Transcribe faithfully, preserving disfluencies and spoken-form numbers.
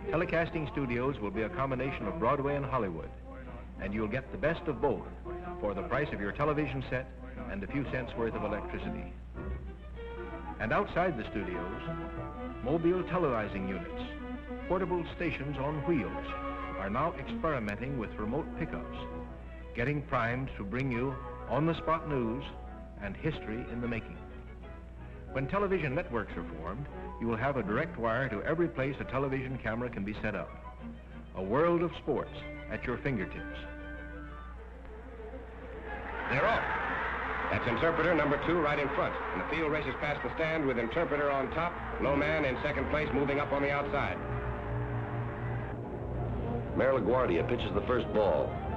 Telecasting studios will be a combination of Broadway and Hollywood, and you'll get the best of both for the price of your television set and a few cents worth of electricity. And outside the studios, mobile televising units, portable stations on wheels, are now experimenting with remote pickups, getting primed to bring you on-the-spot news and history in the making. When television networks are formed, you will have a direct wire to every place a television camera can be set up. A world of sports at your fingertips. They're off. That's interpreter number two right in front. And the field races past the stand with interpreter on top, low man in second place moving up on the outside. Mayor LaGuardia pitches the first ball.